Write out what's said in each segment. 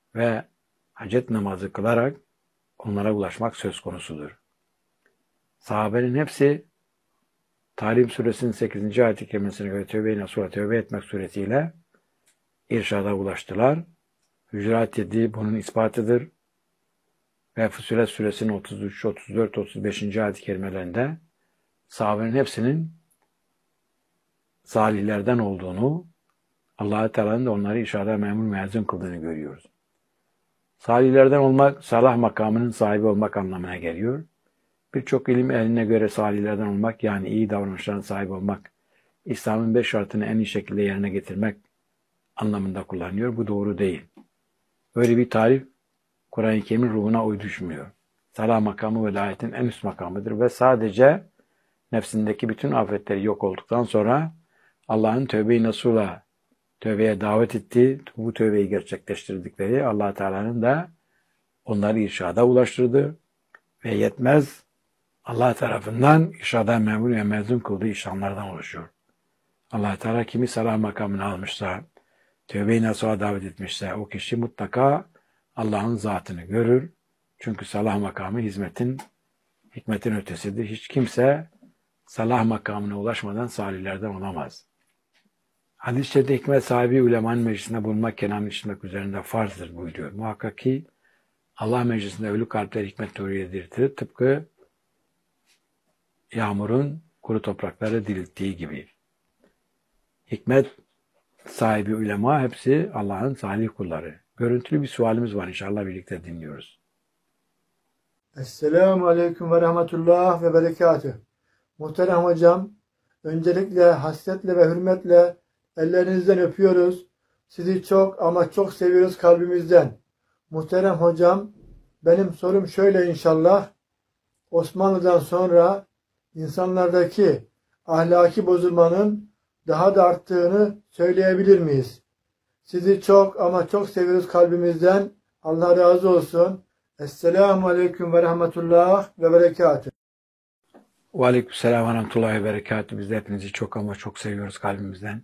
ve hacet namazı kılarak onlara ulaşmak söz konusudur. Sahabenin hepsi Tahrim suresinin 8. ayet-i kerimesine göre tövbe-i nasuha, tövbe etmek suretiyle irşada ulaştılar. Hücurat 7 bunun ispatıdır. Ve Fussilet suresinin 33, 34, 35. ayet-i kerimelerinde sahabenin hepsinin salihlerden olduğunu, Allah-u Teala'nın da onları irşada memur müezzin kıldığını görüyoruz. Salihlerden olmak, salah makamının sahibi olmak anlamına geliyor. Birçok ilim ehline göre salihlerden olmak, yani iyi davranışların sahibi olmak, İslam'ın 5 şartını en iyi şekilde yerine getirmek anlamında kullanıyor. Bu doğru değil. Böyle bir tarif Kur'an-ı Kerim'in ruhuna uyduşmuyor. Salah makamı velayetin en üst makamıdır ve sadece nefsindeki bütün afetleri yok olduktan sonra Allah'ın tövbe-i nasuha, tövbeye davet ettiği, bu tövbeyi gerçekleştirdikleri Allah Teala'nın da onları irşada ulaştırdı ve yetmez Allah tarafından irşada memur ve mezun kıldığı işlemlerden oluşuyor. Allah Teala kimi salah makamını almışsa, tövbe-i nasuha davet etmişse o kişi mutlaka Allah'ın zatını görür. Çünkü salah makamı hikmetin ötesidir. Hiç kimse salah makamına ulaşmadan salihlerden olamaz. Hadis-i şerifte hikmet sahibi ulemanın meclisinde bulunmak, kelam işitmek üzerinde farzdır buyuruyor. Muhakkak ki Allah meclisinde ölü kalpler hikmet nuru yedirtir. Tıpkı yağmurun kuru toprakları dirilttiği gibi. Hikmet sahibi ulema hepsi Allah'ın salih kulları. Görüntülü bir sualimiz var, inşallah birlikte dinliyoruz. Esselamu Aleyküm ve Rahmetullah ve Berekatüh. Muhterem hocam, öncelikle hasretle ve hürmetle ellerinizden öpüyoruz. Sizi çok ama çok seviyoruz kalbimizden. Muhterem hocam, benim sorum şöyle inşallah. Osmanlı'dan sonra insanlardaki ahlaki bozulmanın daha da arttığını söyleyebilir miyiz? Sizi çok ama çok seviyoruz kalbimizden. Allah razı olsun. Esselamu Aleyküm ve Rahmetullah ve Berekatüh. Ve Aleykümselam ve Rahmetullahi ve Berekatüh. Biz de hepinizi çok ama çok seviyoruz kalbimizden.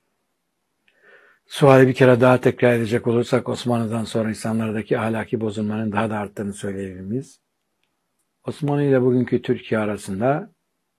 Suali bir kere daha tekrar edecek olursak, Osmanlı'dan sonra insanlardaki ahlaki bozulmanın daha da arttığını söyleyebilir miyiz? Osmanlı ile bugünkü Türkiye arasında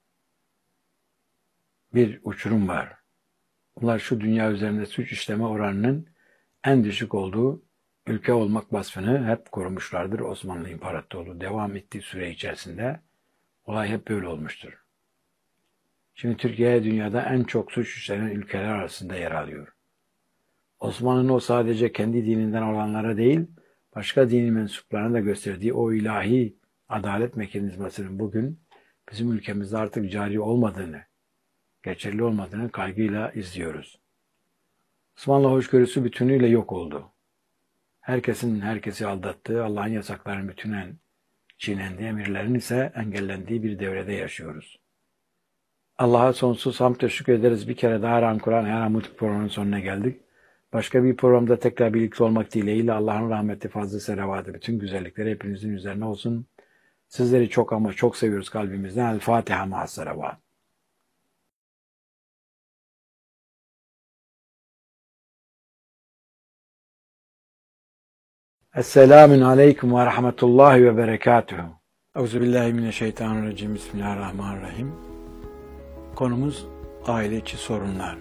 bir uçurum var. Bunlar şu dünya üzerinde suç işleme oranının en düşük olduğu ülke olmak vasfını hep korumuşlardır. Osmanlı İmparatorluğu devam ettiği süre içerisinde olay hep böyle olmuştur. Şimdi Türkiye dünyada en çok suç işlenen ülkeler arasında yer alıyor. Osmanlı'nın o sadece kendi dininden olanlara değil, başka dini mensuplarına da gösterdiği o ilahi adalet mekanizmasının bugün bizim ülkemizde artık cari olmadığını, geçerli olmadığını kaygıyla izliyoruz. Osmanlı hoşgörüsü bütünüyle yok oldu. Herkesin herkesi aldattığı, Allah'ın yasaklarının bütünen çiğnendiği, emirlerin ise engellendiği bir devrede yaşıyoruz. Allah'a sonsuz hamd teşekkür ederiz. Bir kere daha Ram Kur'an Her Hamut programının sonuna geldik. Başka bir programda tekrar birlikte olmak dileğiyle Allah'ın rahmeti, fazlı selavatı, bütün güzellikleri hepinizin üzerine olsun. Sizleri çok ama çok seviyoruz kalbimizden. El Fatiha ma'as selavat. Esselamun Aleyküm ve Rahmetullahi ve Berekatühü. Euzubillahimineşşeytanirracim. Bismillahirrahmanirrahim. Konumuz aile içi sorunlar.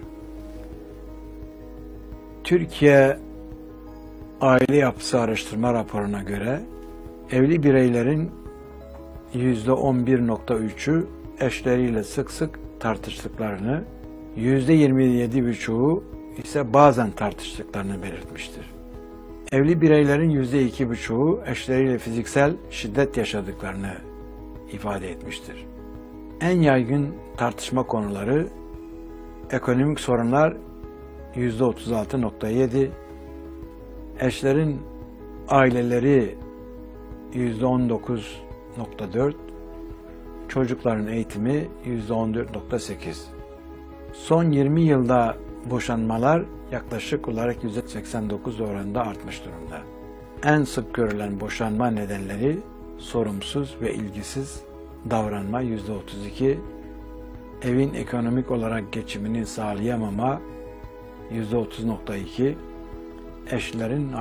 Türkiye Aile Yapısı Araştırma raporuna göre evli bireylerin %11.3'ü eşleriyle sık sık tartıştıklarını, %27,5'u ise bazen tartıştıklarını belirtmiştir. Evli bireylerin %2,5'u eşleriyle fiziksel şiddet yaşadıklarını ifade etmiştir. En yaygın tartışma konuları ekonomik sorunlar %36.7, eşlerin aileleri %19.4, çocukların eğitimi %14.8. Son 20 yılda boşanmalar yaklaşık olarak %89 oranında artmış durumda. En sık görülen boşanma nedenleri sorumsuz ve ilgisiz davranma %32, evin ekonomik olarak geçimini sağlayamama %30.2, eşlerin